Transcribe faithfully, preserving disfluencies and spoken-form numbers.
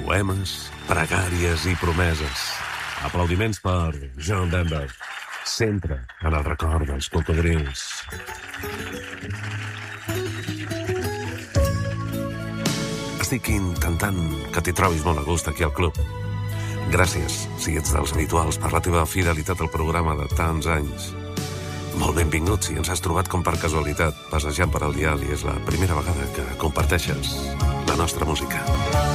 Poemes, pregàries i promeses. Aplaudiments per John Denver. Sempre en el record dels cocodrils. Estic intentant que t'hi trobis molt a gust aquí al club. Gràcies, si ets dels habituals, per la teva fidelitat al programa de tants anys. Molt benvingut si ens has trobat com per casualitat, passejant per el dial i és la primera vegada que comparteixes la nostra música.